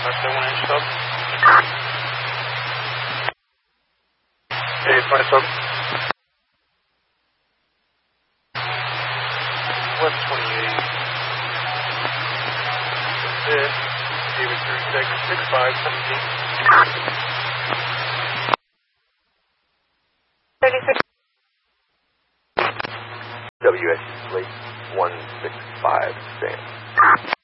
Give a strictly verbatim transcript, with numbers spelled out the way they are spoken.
Left one inch sub. Hey, twenty sub. West twenty-eight. This. David three six six five seventeen. thirty-six. W S plate one six five, stand.